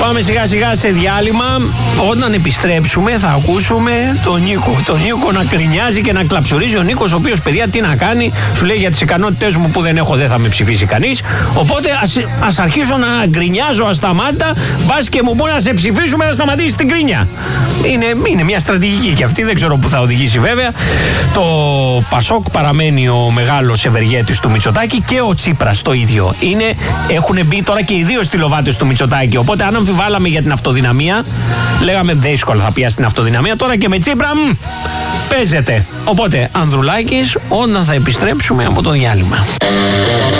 Πάμε σιγά σιγά σε διάλειμμα. Όταν επιστρέψουμε θα ακούσουμε τον Νίκο. Τον Νίκο να κρινιάζει και να κλαψουρίζει. Ο Νίκος, ο οποίος, παιδιά, τι να κάνει, σου λέει για τις ικανότητες μου που δεν έχω δεν θα με ψηφίσει κανείς. Οπότε ας αρχίσω να γκρινιάζω ασταμάτητα. Μπας και μου πούνε να σε ψηφίσουμε να σταματήσει την κρίνια. Είναι μια στρατηγική και αυτή, δεν ξέρω που θα οδηγήσει βέβαια. Το Πασόκ παραμένει ο μεγάλος ευεργέτης του Μητσοτάκη και ο Τσίπρας το ίδιο. Έχουν μπει τώρα και οι δύο στυλοβάτες του Μητσοτάκη. Οπότε αν αμφιβάλαμε για την αυτοδυναμία, λέγαμε δύσκολα θα πιάσει την αυτοδυναμία. Τώρα και με Τσίπρα παίζεται. Οπότε Ανδρουλάκης όταν θα επιστρέψουμε από το διάλειμμα.